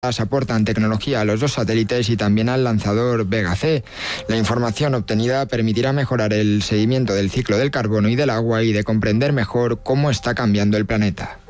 aportan tecnología a los dos satélites y también al lanzador Vega C. La información obtenida permitirá mejorar el seguimiento del ciclo del carbono y del agua y de comprender mejor cómo está cambiando el planeta.